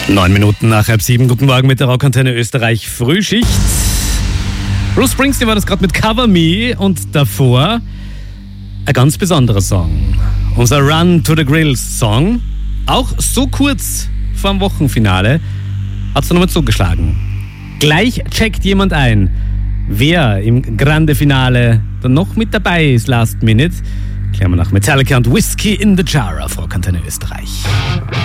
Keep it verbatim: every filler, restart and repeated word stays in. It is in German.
Neun Minuten nach halb sieben. Guten Morgen mit der Rockantenne Österreich Frühschicht. Bruce Springsteen war das gerade mit Cover Me und davor ein ganz besonderer Song. Unser Run to the Grills Song. Auch so kurz vorm Wochenfinale hat es nochmal zugeschlagen. Gleich checkt jemand ein, wer im Grande Finale dann noch mit dabei ist, Last Minute. Klären wir nach Metallica und Whiskey in the Jar auf Rockantenne Österreich.